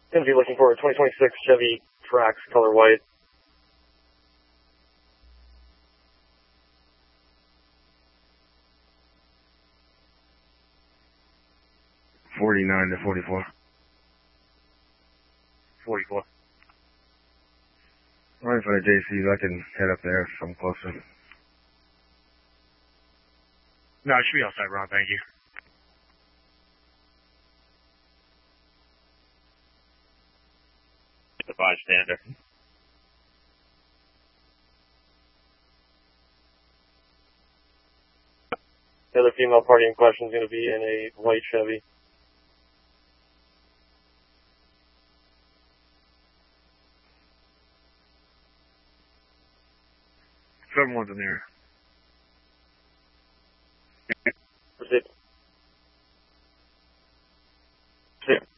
Going to be looking for a 2026 Chevy Trax, color white. $49 to $44. $44. Right for the JCs, I can head up there if I'm closer. No, it should be outside, Ron, thank you. The bystander. The other female party in question is going to be in a white Chevy. Someone's in there.